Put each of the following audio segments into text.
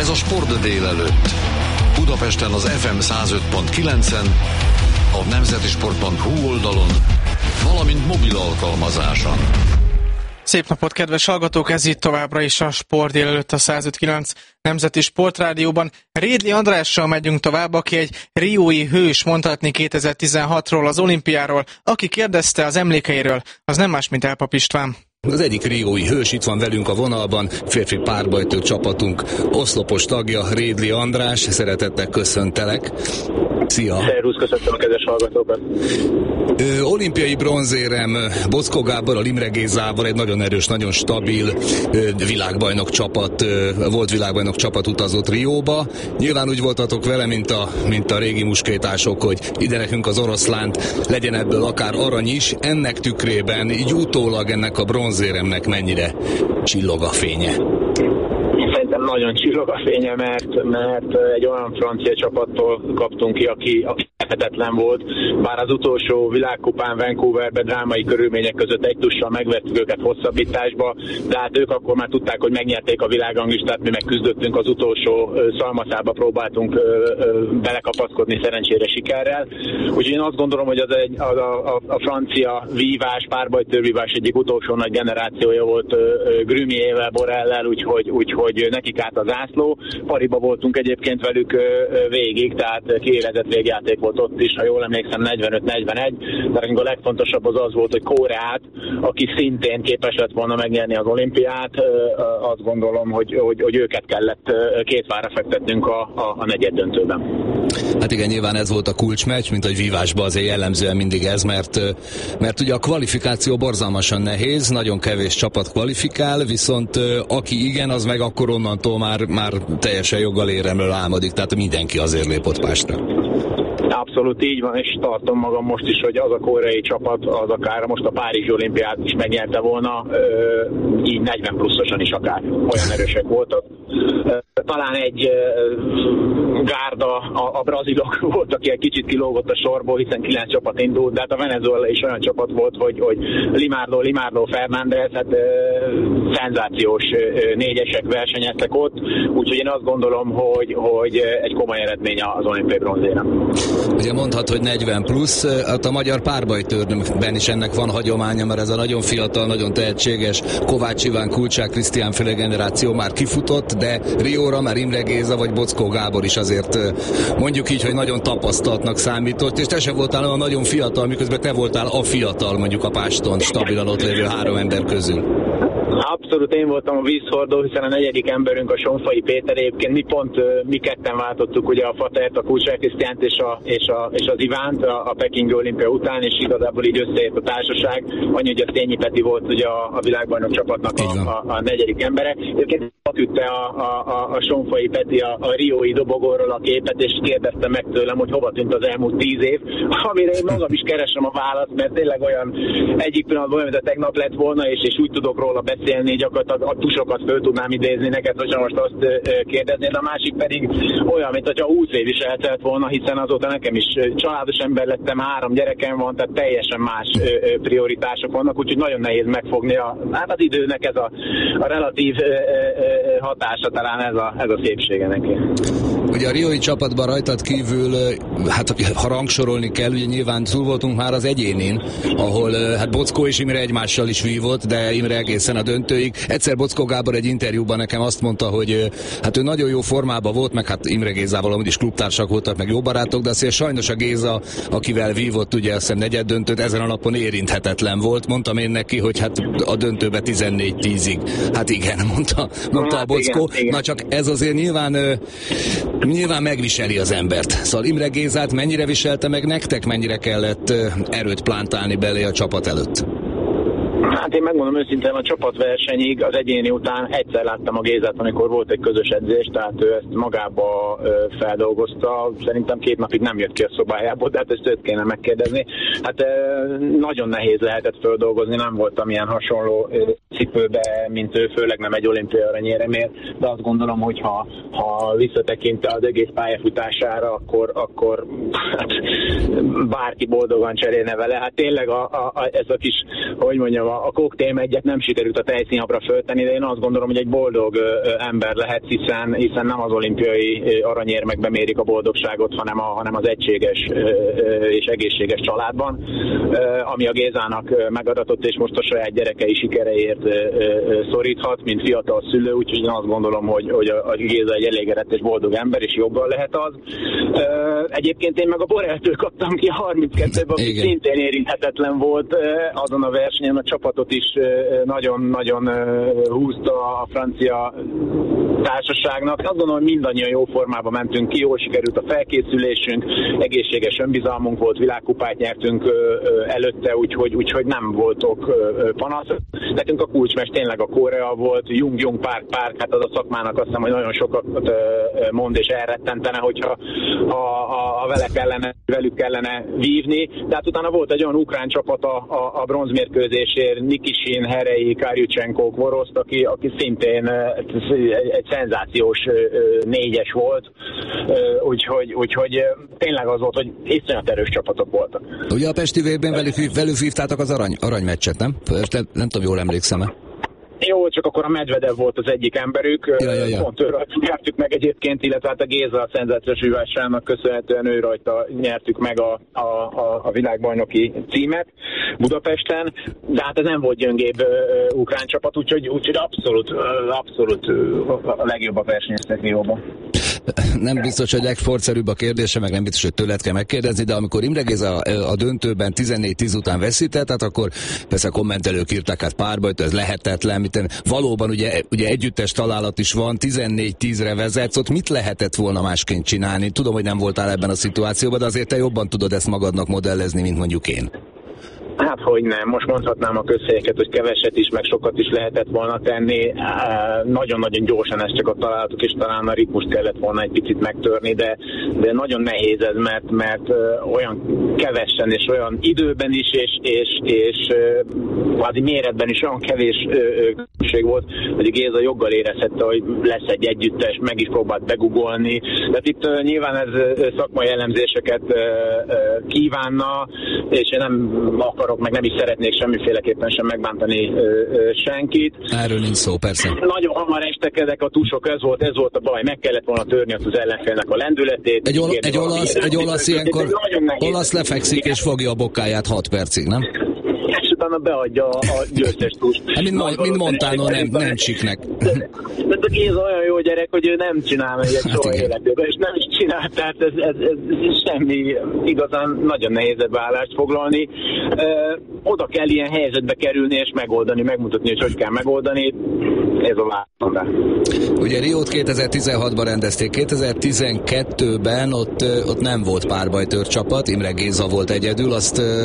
Ez a Sport délelőtt. Budapesten az FM 105.9-en, a nemzetisport.hu oldalon, valamint mobil alkalmazáson. Szép napot, kedves hallgatók! Ez itt továbbra is a Sport délelőtt a 105.9 Nemzeti Sportrádióban. Rédli Andrással megyünk tovább, aki egy riói hős, mondhatni 2016-ról, az olimpiáról. Aki kérdezte az emlékeiről, az nem más, mint Elpap István. Az egyik riói hős itt van velünk a vonalban, férfi párbajtő csapatunk oszlopos tagja, Rédli András. Szeretettel köszöntelek. Szia! Szervusz, köszöntöm a kedves hallgatókat! Olimpiai bronzérem Boczkó Gáborral, Imre Gézával, egy nagyon erős, nagyon stabil világbajnok csapat, volt világbajnok csapat utazott Rióba. Nyilván úgy voltatok vele, mint a régi muskétások, hogy ide nekünk az oroszlánt, legyen ebből akár arany is. Ennek tükrében, így utólag ennek a bronzéremnek mennyire csillog a fénye? Szerintem nagyon csillog a fénye, mert egy olyan francia csapattól kaptunk ki, aki lehetetlen volt. Bár az utolsó világkupán Vancouverben drámai körülmények között egy tussal megvettük őket hosszabbításba, de hát ők akkor már tudták, hogy megnyerték a világranglistát, mi meg küzdöttünk az utolsó szalmaszába, próbáltunk belekapaszkodni szerencsére sikerrel. Úgyhogy én azt gondolom, hogy a francia vívás, párbajtőrvívás egyik utolsó nagy generációja volt Grumiével, Borrellel, úgyhogy nekik állt a zászló. Pariba voltunk egyébként velük végig, tehát kiélezett végjáték volt ott is, ha jól emlékszem 45-41, de a legfontosabb az volt, hogy Koreát, aki szintén képes lett volna megnyerni az olimpiát, azt gondolom, hogy őket kellett két vára fektetnünk a negyed döntőben. Hát igen, nyilván ez volt a kulcsmeccs, mint hogy vívásban azért jellemzően mindig ez, mert ugye a kvalifikáció borzalmasan nehéz, nagyon kevés csapat kvalifikál, viszont aki igen, az meg akkor onnantól már teljesen joggal éremről álmodik, tehát mindenki azért lép ott Pástra. Abszolút így van, és tartom magam most is, hogy az a koreai csapat, az akár most a Párizsi olimpiát is megnyerte volna, így 40 pluszosan is akár. Olyan erősek voltak. Talán egy gárda, a brazilok volt, aki egy kicsit kilógott a sorból, hiszen 9 csapat indult, de hát a Venezuela is olyan csapat volt, hogy Limardo, Fernández, hát szenzációs négyesek versenyeztek ott, úgyhogy én azt gondolom, hogy egy komoly eredmény az olimpiai bronzérem. Ugye mondhat, hogy 40 plusz, hát a magyar párbajtőrben is ennek van hagyománya, mert ez a nagyon fiatal, nagyon tehetséges Kovács Iván, Kulcsák Krisztián féle generáció már kifutott, de Rióra már Imre Géza vagy Boczkó Gábor is azért mondjuk így, hogy nagyon tapasztaltnak számított, és te sem voltál olyan nagyon fiatal, miközben te voltál a fiatal, mondjuk a Páston stabilan ott lévő 3 ember közül. Abszolút én voltam a vízhordó, hiszen a negyedik emberünk a Sonfai Péter, egyébként mi ketten váltottuk ugye a Fatert, a Kulcsák Krisztiánt és az Ivánt a Pekingi olimpia után, és igazából így összeért a társaság. Annyi, hogy a Szényi Peti volt ugye a világbajnok csapatnak a negyedik embere. Egyébként ütte a Sonfai Peti a riói dobogóról a képet, és kérdezte meg tőlem, hogy hova tűnt az elmúlt 10 év, amire én magam is keresem a választ, mert tényleg olyan egyik pillanatban olyan, mint a tegnap lett volna, és úgy tudok róla beszélni, gyakorlatilag a tusokat föl tudnám idézni neked, hogyha most azt kérdeznéd, a másik pedig olyan, mint hogyha 20 év is eltelt volna, hiszen azóta nekem is családos ember lettem, 3 gyerekem van, tehát teljesen más prioritások vannak, úgyhogy nagyon nehéz megfogni az időnek ez a relatív hatása, talán ez a szépsége neki. Ugye a riói csapatban rajtad kívül, hát ha rangsorolni kell, ugye nyilván túl voltunk már az egyénén, ahol hát Boczkó és Imre egymással is vívott, de Imre egészen a döntőig. Egyszer Boczkó Gábor egy interjúban nekem azt mondta, hogy hát ő nagyon jó formában volt, meg hát Imre Gézával amúgy is klubtársak voltak, meg jó barátok, de azért sajnos a Géza, akivel vívott ugye azt hiszem negyed döntőt, ezen a napon érinthetetlen volt. Mondtam én neki, hogy hát a döntőbe 14-10-ig. Hát igen, mondta a Boczkó. Igen. Na csak ez azért nyilván megviseli az embert. Szóval Imre Gézát mennyire viselte meg nektek, mennyire kellett erőt plántálni belé a csapat előtt? Hát én megmondom őszintén, a csapatversenyig az egyéni után egyszer láttam a Gézát, amikor volt egy közös edzés, tehát ő ezt magába feldolgozta. Szerintem 2 napig nem jött ki a szobájából, de hát ezt őt kéne megkérdezni. Hát nagyon nehéz lehetett feldolgozni, nem voltam ilyen hasonló cipőbe, mint ő, főleg nem egy olimpiai aranyéremért, de azt gondolom, hogy ha visszatekint az egész pályafutására, akkor hát, bárki boldogan cserélne vele. Hát tényleg ez a kis, hogy mondjam, a koktél egyet nem sikerült a tejszínhabra föltenni, de én azt gondolom, hogy egy boldog ember lehet, hiszen nem az olimpiai aranyérmekben mérik a boldogságot, hanem az egységes és egészséges családban, ami a Gézának megadatott, és most a saját gyerekei sikereért szoríthat, mint fiatal szülő, úgyhogy én azt gondolom, hogy a Géza egy elégedett és boldog ember, és joggal lehet az. Egyébként én meg a Borrelltől kaptam ki a 32-ben, aki szintén érinthetetlen volt azon a versenyen, a csapatot is nagyon-nagyon húzta a francia társaságnak. Azt gondolom, hogy mindannyian jó formában mentünk ki, jól sikerült a felkészülésünk, egészséges önbizalmunk volt, világkupát nyertünk előtte, úgyhogy nem voltok panasz. Nekünk a kulcsmeccs tényleg a Korea volt, Jung Park, hát az a szakmának azt hiszem, hogy nagyon sokat mond és elrettentene, hogyha velük kellene vívni. De hát utána volt egy olyan ukrán csapat a bronzmérkőzésért, Nikisin, Herei, Karjucsenko, Kvoroszt, aki szintén egy szenzációs négyes volt, úgyhogy tényleg az volt, hogy iszonyat erős csapatok voltak. Ugye a Pesti VB-ben velük vívtátok az aranymeccset, nem? Nem tudom, jól emlékszem-e. Jó, csak akkor a Medvedev volt az egyik emberük, Ja. Pont ő rajta nyertük meg egyébként, illetve hát a Géza a szenzációs hívásának köszönhetően ő rajta nyertük meg a világbajnoki címet Budapesten, de hát ez nem volt gyöngébb ukrán csapat, úgyhogy abszolút a legjobb a versenyeztek Rióban. Nem biztos, hogy legsportszerűbb a kérdése, meg nem biztos, hogy tőled kell megkérdezni, de amikor Imre Géza a döntőben 14-10 után veszített, hát akkor persze kommentelők írták, hát párbajt, ez lehetetlen, valóban ugye együttes találat is van, 14-10-re vezetsz, ott mit lehetett volna másként csinálni? Tudom, hogy nem voltál ebben a szituációban, de azért te jobban tudod ezt magadnak modellezni, mint mondjuk én. Hát, hogy nem. Most mondhatnám a közhelyeket, hogy keveset is, meg sokat is lehetett volna tenni. Nagyon-nagyon gyorsan ezt csak a találatok, és talán a ritmust kellett volna egy picit megtörni, de nagyon nehéz ez, mert olyan kevesen, és olyan időben is, és kvázi méretben is olyan kevés különbség volt, hogy Géza joggal érezhette, hogy lesz egy együttes, meg is próbált begugolni. De itt nyilván ez szakmai elemzéseket kívánna, és én nem akarok, meg nem is szeretnék semmiféleképpen sem megbántani senkit. Erről nincs szó, persze. Nagyon hamar estek ezek a tusok, ez volt a baj, meg kellett volna törni az ellenfélnek a lendületét. Egy olasz ilyenkor lefekszik és fogja a bokáját 6 percig, nem? És utána beadja a győztes tust. Mint Montano nem csiknek. De a Géza olyan jó gyerek, hogy ő nem csinál meg egy soha életében, és nem is csinál, tehát ez semmi igazán nagyon nehéz vállást foglalni. Oda kell ilyen helyzetbe kerülni és megoldani, megmutatni, hogy kell megoldani. Ez a válasz. Ugye Riót 2016-ban rendezték, 2012-ben ott nem volt párbajtőr csapat, Imre Géza volt egyedül,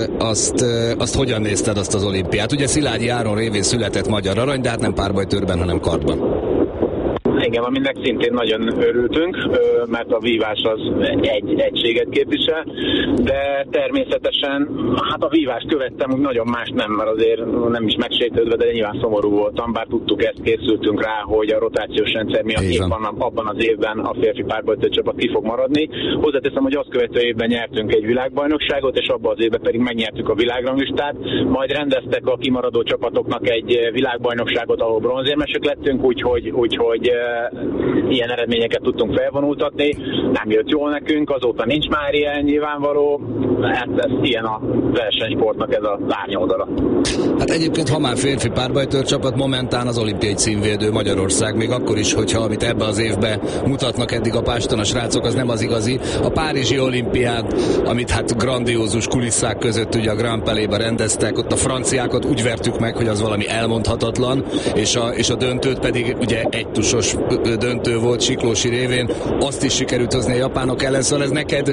azt hogyan nézted azt az olimpiát? Ugye Szilágyi Áron révén született magyar arany, de hát nem párbajtőrben, hanem kardban. Igen, aminek szintén nagyon örültünk, mert a vívás az egy egységet képvisel, de természetesen hát a vívást követtem, nagyon más nem, mert azért nem is megsértődve, de nyilván szomorú voltam, bár tudtuk ezt, készültünk rá, hogy a rotációs rendszer miatt abban az évben a férfi párbajtőr csapat ki fog maradni. Hozzáteszem, hogy azt követő évben nyertünk egy világbajnokságot, és abban az évben pedig megnyertük a világranglistát, majd rendeztek a kimaradó csapatoknak egy világbajnokságot, ahol bronzérmesek lettünk, úgyhogy ilyen eredményeket tudtunk felvonultatni, nem jött jól nekünk, azóta nincs már ilyen nyilvánvaló, ez ilyen a versenysportnak ez az árnyoldala. Hát egyébként, ha már férfi párbajtőr csapat, momentán az olimpiai címvédő Magyarország, még akkor is, hogyha amit ebbe az évben mutatnak eddig a páston a srácok, az nem az igazi. A párizsi olimpián, amit hát grandiózus kulisszák között ugye a Grand Palais-ba rendeztek, ott a franciákat úgy vertük meg, hogy az valami elmondhatatlan, és a döntőt pedig ugye egy tusos döntő volt Siklósi révén, azt is sikerült hozni a japánok ellen, szóval ez neked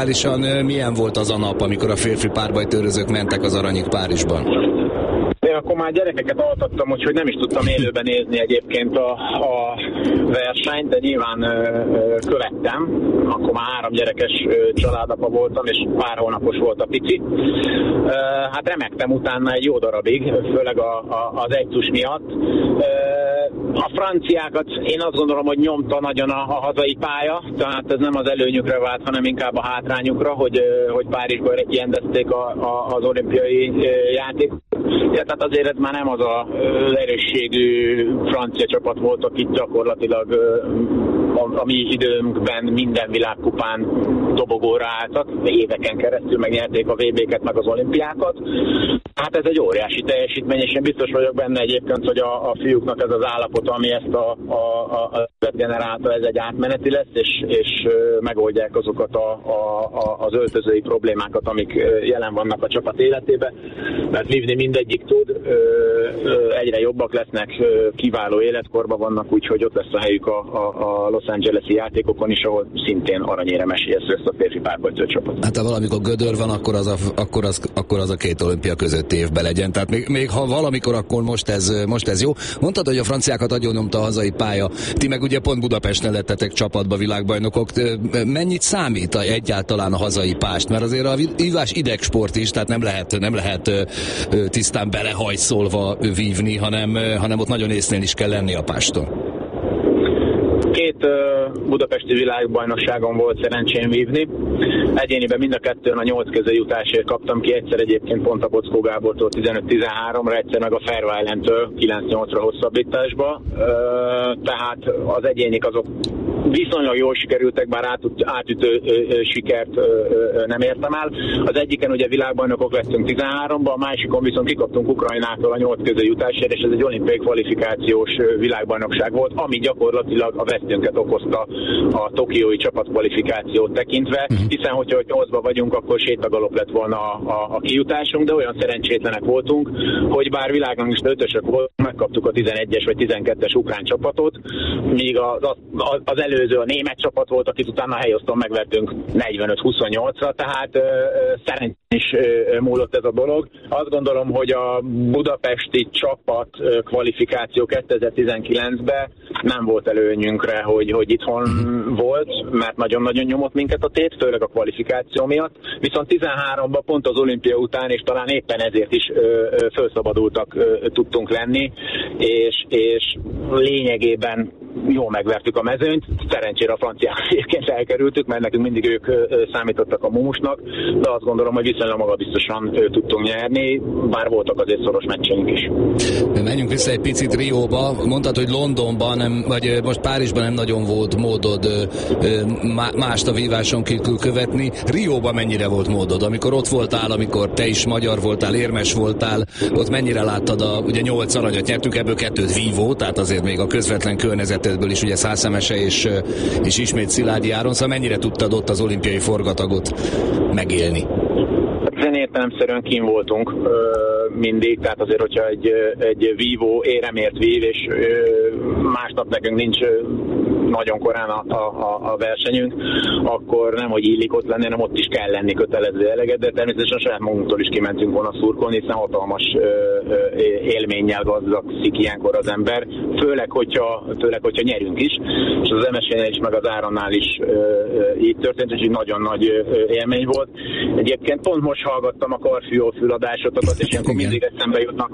emocionálisan milyen volt az a nap, amikor a férfi párbajtőrözők mentek az aranyig Párizsban? Én akkor már gyerekeket altattam, úgyhogy nem is tudtam élőben nézni egyébként a versenyt, de nyilván követtem. Akkor már 3 gyerekes családapa voltam, és pár hónapos volt a pici. Hát remektem utána egy jó darabig, főleg az egytus miatt. A franciákat én azt gondolom, hogy nyomta nagyon a hazai pálya, tehát ez nem az előnyükre vált, hanem inkább a hátrányukra, hogy Párizsban rendezték az olimpiai játékot. Ja, tehát azért ez már nem az az erősségű francia csapat volt, akik gyakorlatilag a mi időnkben minden világkupán dobogóra álltak, éveken keresztül megnyerték a VB-ket, meg az olimpiákat. Hát ez egy óriási teljesítmény, és én biztos vagyok benne egyébként, hogy a fiúknak ez az állapot, ami ezt a generálta, ez egy átmeneti lesz, és megoldják azokat az öltözői problémákat, amik jelen vannak a csapat életében, mert vívni mindegyik tud, egyre jobbak lesznek, kiváló életkorban vannak, úgyhogy ott lesz a helyük a Los Angeles-i játékokon is, ahol szintén aranyéremes lesz a férfi párbajtó csapat. Hát ha valamikor gödör van, akkor az a 2 olimpia közötti évben legyen. Tehát még ha valamikor, akkor most ez jó. Mondtad, hogy a franciákat agyonnyomta a hazai pálya. Ti meg ugye pont Budapesten lettetek csapatba világbajnokok. Mennyit számít egyáltalán a hazai pást? Mert azért a vívás idegsport is, tehát nem lehet tisztán belehajszolva vívni, hanem ott nagyon észnél is kell lenni a páston. 2 budapesti világbajnokságon volt szerencsém vívni. Egyéniben mind a 2-n a 8 közé jutásért kaptam ki, egyszer egyébként pont a Bockó Gábortól 15-13-ra, egyszer meg a Fair Islandtől 9-8-ra hosszabbításba. Tehát az egyénik azok viszonylag jól sikerültek, bár átütő sikert nem értem el. Az egyiken ugye világbajnokok lettünk 13-ban, a másikon viszont kikaptunk Ukrajnától a 8 közé jutásért, és ez egy olimpiai kvalifikációs világbajnokság volt, ami gyakorlatilag a vesztünket okozta a tokiói csapatkvalifikációt tekintve, hiszen hogyha 8-ban vagyunk, akkor sétagalop lett volna a kijutásunk, de olyan szerencsétlenek voltunk, hogy bár világranglista 5-ösök volt, megkaptuk a 11-es vagy 12-es ukrán csapatot, míg az előző a német csapat volt, akit utána a helyoszton megvertünk 45-28-ra, tehát szerencsén is múlott ez a dolog. Azt gondolom, hogy a budapesti csapat kvalifikáció 2019-ben nem volt előnyünkre, hogy itthon volt, mert nagyon-nagyon nyomott minket a tét, főleg a kvalifikáció miatt. Viszont 13-ban pont az olimpia után, és talán éppen ezért is felszabadultak tudtunk lenni, és lényegében jól megvertük a mezőnyt. Szerencsére a franciák egyébként elkerültük, mert nekünk mindig ők számítottak a mumusnak, de azt gondolom, hogy viszonylag magabiztosan tudtunk nyerni, bár voltak azért szoros meccseink is. Menjünk vissza egy picit Rióba. Mondtad, hogy Londonban, vagy most Párizsban nem nagyon volt módod mást a víváson kívül követni. Rióban mennyire volt módod? Amikor ott voltál, amikor te is magyar voltál, érmes voltál, ott mennyire láttad ugye 8 aranyat nyertünk, ebből 2 vívó, tehát azért még a közvetlen környezetedből is ugye Szászemese és ismét Szilágyi Áron, szóval mennyire tudtad ott az olimpiai forgatagot megélni? Ezen értelemszerűen kín voltunk mindig, tehát azért, hogyha egy vívó éremért vív, és másnap nekünk nincs nagyon korán a versenyünk, akkor nem, hogy illik ott lenni, hanem ott is kell lenni kötelező eleget, de természetesen saját magunktól is kimentünk volna szurkolni, hiszen hatalmas élménnyel gazdagszik ilyenkor az ember, főleg, hogyha nyerünk is, és az MSV-nél is, meg az Áronnál is így történt, és egy nagyon nagy élmény volt. Egyébként pont most hallgattam a Karfió füladásotokat, és ilyenkor mindig eszembe jutnak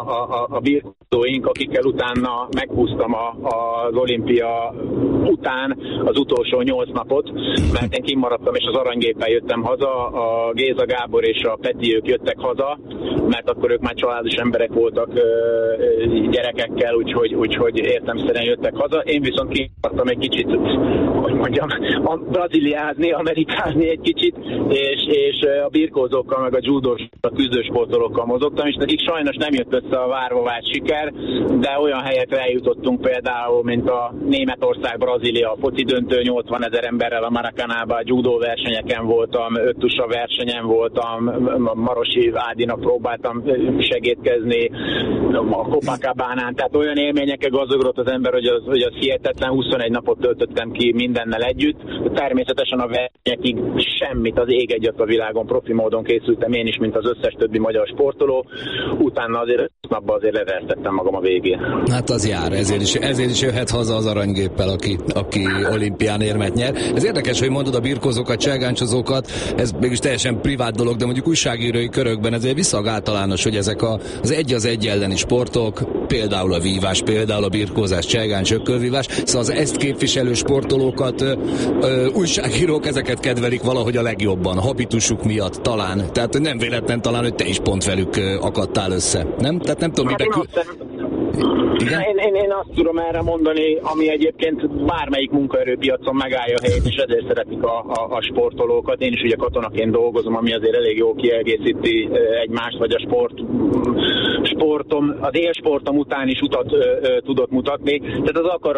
a birkózóink, akikkel utána meghúztam az olimpia után az utolsó 8 napot, mert én kimaradtam, és az aranygéppel jöttem haza, a Géza Gábor és a Peti, ők jöttek haza, mert akkor ők már családos emberek voltak gyerekekkel, úgyhogy értelemszerűen jöttek haza. Én viszont kimaradtam egy kicsit, hogy mondjam, braziliázni, amerikázni egy kicsit, és a birkózókkal, meg a judós, a küzdősportolókkal mozogtam, és nekik sajnos nem jött össze a várva várt siker, de olyan helyekre eljutottunk például, mint a Németország, Németország, Brazília, foci döntő 80 000 emberrel a Maracanãban, judó versenyeken voltam, öttusa versenyen voltam, Marosi Ádinak próbáltam segítkezni, a Copacabánán, tehát olyan élményekkel gazdagodott az ember, hogy az hihetetlen, 21 napot töltöttem ki mindennel együtt. Természetesen a versenyekig semmit, az ég egyet a világon, profi módon készültem én is, mint az összes többi magyar sportoló. Utána azért napban azért levertettem magam a végén. Hát az jár, ezért is jöhet haza az aranygéppel, aki olimpián érmet nyer. Ez érdekes, hogy mondod a birkózókat, cselgáncsozókat, ez mégis teljesen privát dolog, de mondjuk újságírói körökben ezért viszonylag általános, hogy ezek az egy elleni sportok, például a vívás, például a birkózás, cselgáncs, ökölvívás, szóval az ezt képviselő sportolókat újságírók ezeket kedvelik valahogy a legjobban, habitusuk miatt talán. Tehát nem véletlen talán, hogy te is pont velük akadtál össze. Nem? Tehát nem tudom, Én azt tudom erre mondani, ami egyébként bármelyik munkaerőpiacon megállja a helyét, és ezért szeretik a sportolókat. Én is ugye katonaként dolgozom, ami azért elég jól kiegészíti egymást, vagy a sportom, az élsportom után is utat tudott mutatni. Tehát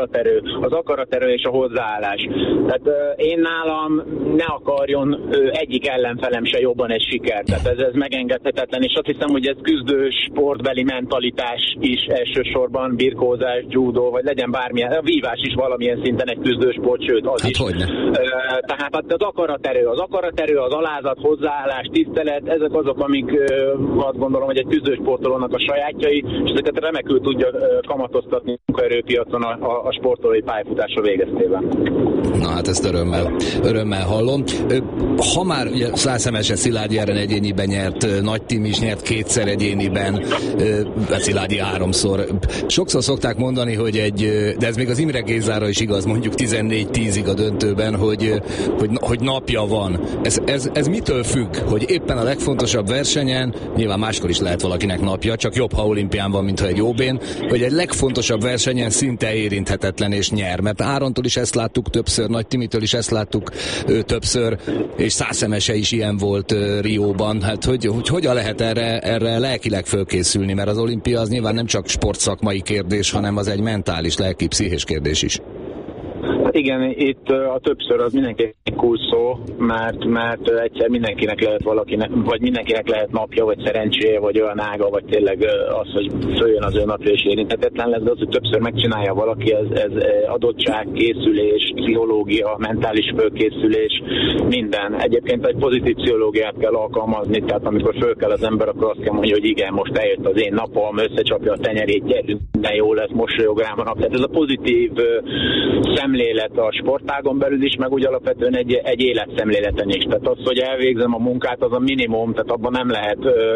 az akaraterő és a hozzáállás. Tehát én nálam ne akarjon egyik ellenfelem se jobban egy siker. Tehát ez megengedhetetlen, és azt hiszem, hogy ez küzdő sportbeli mentalitás is elsősorban, birkózás, judó, vagy legyen bármilyen, a vívás is valamilyen szinten egy küzdősport, sőt az is. Tehát az akaraterő, az alázat, hozzáállás, tisztelet, ezek azok, amik azt gondolom, hogy egy küzdősportolónak a sajátjai, és ezeket remekül tudja kamatoztatni a munkaerőpiacon a sportolói pályafutása végeztében. Na hát ezt örömmel hallom. Ha már ugye Szászemese Szilágyi Eren egyéniben nyert, Nagy Tim is nyert kétszer egyéniben, Szilágyi 3-szor. Sokszor szokták mondani, de ez még az Imre Gézára is igaz, mondjuk 14-10-ig a döntőben, hogy napja van. Ez mitől függ? Hogy éppen a legfontosabb versenyen, nyilván máskor is lehet valakinek napja, csak jobb, ha olimpián van, mint ha egy OB-n, hogy egy legfontosabb versenyen szinte érinthetetlen és nyer. Mert Árontól is ezt láttuk többször, Nagy Timitől is ezt láttuk többször, és Szászemese is ilyen volt Rióban. Hát hogy hogyan lehet erre lelkileg fölkészülni? Mert az olimpia az nyilván nem csak sportszakmai kérdés, hanem az egy mentális, lelki, pszichés kérdés is. Hát igen, itt a többször az mindenkinek cool szó, mert egyszer mindenkinek lehet vagy mindenkinek lehet napja, vagy szerencséje, vagy olyan ága, vagy tényleg az, hogy följön az ő napja és érinthetetlen lesz, de az, hogy többször megcsinálja valaki, ez adottság, készülés, pszichológia, mentális fölkészülés, minden. Egyébként egy pozitív pszichológiát kell alkalmazni, tehát amikor föl kell az ember, akkor azt kell mondani, hogy igen, most eljött az én napom, összecsapja a tenyerét, gyerünk, minden jó lesz, mosolyog rám a nap. Tehát ez a pozitív szemlélet a sportágon belül is, meg úgy alapvetően egy életszemléleten is. Tehát az, hogy elvégzem a munkát, az a minimum, tehát abban nem lehet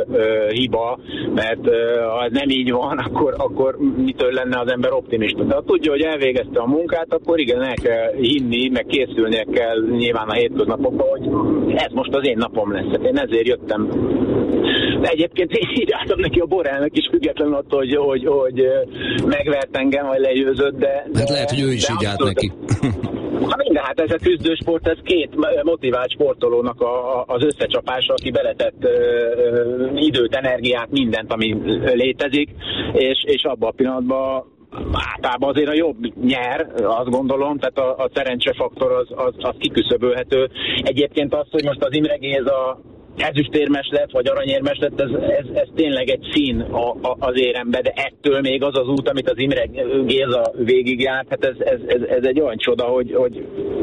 hiba, mert ha ez nem így van, akkor mitől lenne az ember optimista. De ha tudja, hogy elvégezte a munkát, akkor igen, el kell hinni, meg készülnie kell nyilván a hétköznapokban, hogy ez most az én napom lesz. Hát én ezért jöttem. De egyébként így álltam neki a Borrellnek is, függetlenül attól, hogy megvert engem, vagy legyőzött, de hát lehet, hogy ő is így állt neki. Hát ez a küzdősport, ez két motivált sportolónak az összecsapása, aki beletett időt, energiát, mindent, ami létezik, és abban a pillanatban általában azért a jobb nyer, azt gondolom, tehát a szerencsefaktor az kiküszöbölhető. Egyébként az, hogy most az Imre Géza ezüstérmes lett, vagy aranyérmes lett, ez tényleg egy szín az érembe, de ettől még az az út, amit az Imre Géza végigjárt, hát ez egy olyan csoda, hogy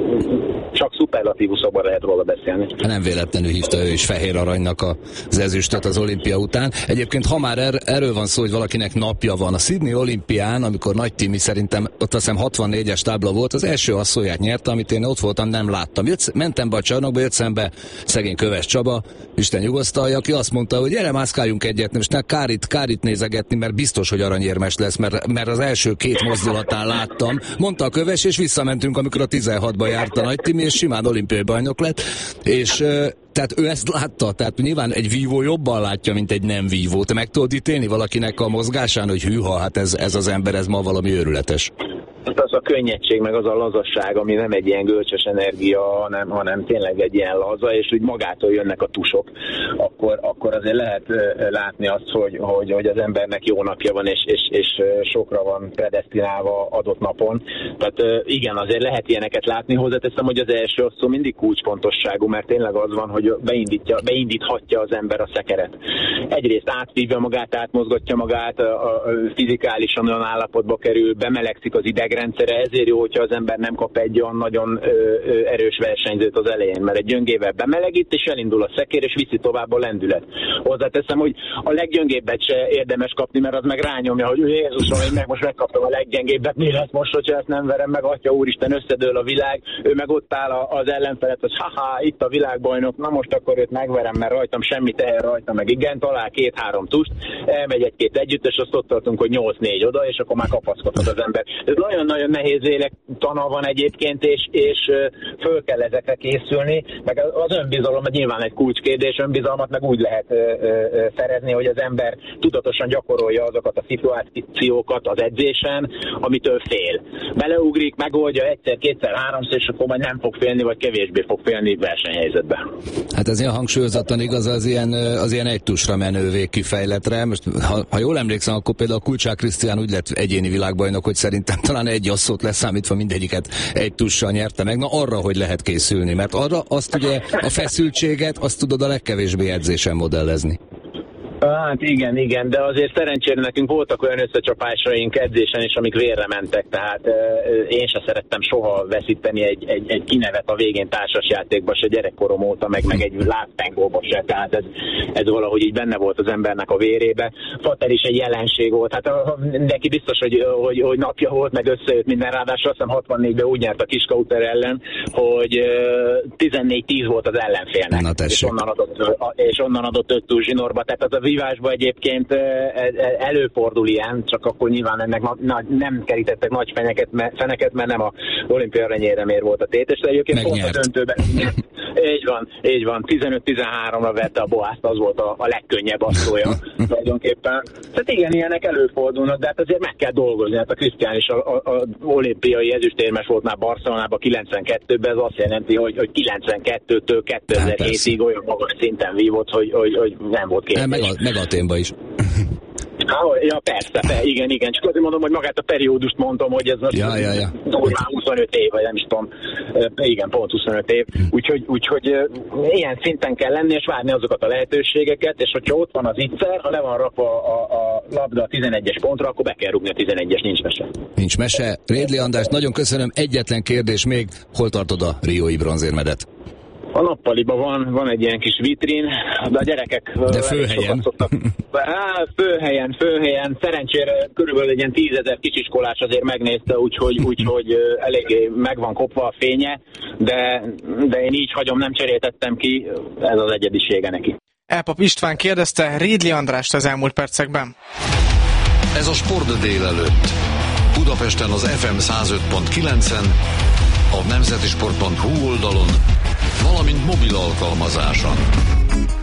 csak szuperlatívuszokban lehet róla beszélni. Nem véletlenül hívta ő is fehér aranynak az ezüstöt az olimpia után. Egyébként, ha már erről van szó, hogy valakinek napja van, a Sydney olimpián, amikor Nagy Timi szerintem ott azt hiszem 64-es tábla volt, az első asszóját nyerte, amit én ott voltam, nem láttam. Mentem be a csarnokba, jött szembe szegény Köves Csaba, Isten nyugosztalja, aki azt mondta, hogy gyere, mászkáljunk egyet, most Kárit nézegetni, mert biztos, hogy aranyérmes lesz, mert az első két mozdulatán láttam. Mondta a Köves, és visszamentünk, amikor a 16-ba járt a Nagy Timi, és simán olimpiai bajnok lett, és tehát ő ezt látta, tehát nyilván egy vívó jobban látja, mint egy nem vívó. Te meg tudod ítélni valakinek a mozgásán, hogy hűha, hát ez az ember, ez ma valami őrületes. Az a könnyedség, meg az a lazasság, ami nem egy ilyen gölcsös energia, hanem tényleg egy ilyen laza, és úgy magától jönnek a tusok, akkor azért lehet látni azt, hogy az embernek jó napja van, és sokra van predesztinálva adott napon. Tehát igen, azért lehet ilyeneket látni. Hozzáteszem, hogy az első szó mindig kulcsfontosságú, mert tényleg az van, hogy beindíthatja az ember a szekeret. Egyrészt átvívja magát, átmozgatja magát, fizikálisan olyan állapotba kerül, bemelegszik az idegrendszere, ezért jó, hogyha az ember nem kap egy olyan nagyon erős versenyzőt az elején, mert egy gyöngével bemelegít, és elindul a szekér, és viszi tovább a lendület. Hozzáteszem, hogy a leggyöngébbet se érdemes kapni, mert az meg rányomja, hogy Jézusom, én most megkaptam a leggyengébbet, mi lesz most, hogyha ezt nem verem meg, Atya Úristen, összedől a világ, ő meg ott áll az ellenfelet, hogy haha, itt a világbajnok, na most akkor őt megverem, mert rajtam semmi teher rajta, meg igen, talál 2-3 tust, elmegy egy-két együttes, azt ott tartunk, hogy 8-4 oda, és akkor már kapaszkodhat az ember. Ez nagyon-nagyon nehéz lélektana van egyébként, és föl kell ezekre készülni, meg az önbizalom nyilván egy kulcskérdés, önbizalmat meg úgy lehet szerezni, hogy az ember tudatosan gyakorolja azokat a szituációkat az edzésen, amitől fél. Beleugrik, megoldja egyszer, kétszer, háromszor, és akkor majd nem fog félni, vagy kevésbé fog félni versenyhelyzetben. Hát ez ilyen hangsúlyozottan igaz az ilyen egy tusra menő végkifejletre. Most, ha jól emlékszem, akkor például Kulcsák Krisztián úgy lett egyéni világbajnok, hogy szerintem talán egy asszót leszámítva mindegyiket egy tussal nyerte meg. Na arra, hogy lehet készülni, mert arra azt ugye a feszültséget, azt tudod a legkevésbé edzésen modellezni. Hát igen, de azért szerencsére nekünk voltak olyan összecsapásaink edzésen is, amik vérre mentek, tehát én sem szerettem soha veszíteni egy kinevet a végén társasjátékba se gyerekkorom óta, meg egy lábtengóba se, tehát ez valahogy így benne volt az embernek a vérébe. Fater is egy jelenség volt, hát neki biztos, hogy napja volt, meg összejött minden, ráadásul azt hiszem 64-ben úgy nyert a Kiskauter ellen, hogy 14-10 volt az ellenfélnek, és onnan adott 5 túl zsinórba, tehát az a vívásba egyébként előfordul ilyen, csak akkor nyilván ennek nem kerítettek nagy feneket, mert nem a olimpia aranyéremért volt a tétes, de egyébként pont a döntőben. Így van, 15-13-ra vette a Boászt, az volt a legkönnyebb asszója tulajdonképpen. Tehát igen, ilyenek előfordulnak, de hát azért meg kell dolgozni. Hát a Krisztián is a olimpiai ezüstérmes volt már Barcelonában 92-ben, ez azt jelenti, hogy 92-től 2007-ig olyan magas szinten vívott, hogy nem volt kérdés. Meg Athénban is. Ja, persze, igen, csak azért mondom, hogy magát a periódust mondom, hogy ez most durván 25 év, vagy nem is tudom, igen, pont 25 év, úgyhogy ilyen szinten kell lenni, és várni azokat a lehetőségeket, és hogyha ott van az ICER, ha le van rakva a labda a 11-es pontra, akkor be kell rúgni a 11-es, nincs mese. Nincs mese. Rédli András, nagyon köszönöm, egyetlen kérdés még, hol tartod a riói bronzérmedet? A nappaliban van egy ilyen kis vitrín, de a gyerekek... De főhelyen. Főhelyen. Szerencsére körülbelül egy ilyen 10 000 kisiskolás azért megnézte, úgyhogy eléggé meg van kopva a fénye, de én így hagyom, nem cseréltettem ki, ez az egyedisége neki. Elpap István kérdezte Rédli Andrást az elmúlt percekben. Ez a Sport délelőtt. Budapesten az FM 105.9-en, a nemzetisport.hu oldalon, valamint mobil alkalmazáson.